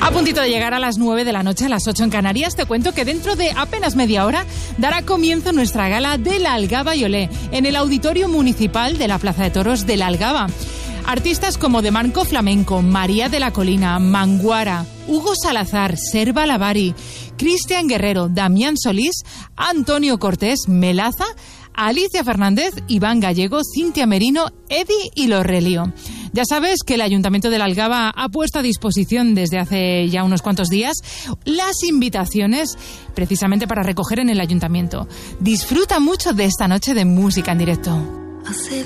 A puntito de llegar a las 9 de la noche, a las 8 en Canarias, te cuento que dentro de apenas media hora dará comienzo nuestra gala de la Algaba y Olé en el Auditorio Municipal de la Plaza de Toros de la Algaba. Artistas como De Manco Flamenco, María de la Colina, Manguara, Hugo Salazar, Serva Lavari, Cristian Guerrero, Damián Solís, Antonio Cortés, Melaza, Alicia Fernández, Iván Gallego, Cintia Merino, Eddie y Lorrelio. Ya sabes que el Ayuntamiento de la Algaba ha puesto a disposición desde hace ya unos cuantos días las invitaciones precisamente para recoger en el Ayuntamiento. Disfruta mucho de esta noche de música en directo.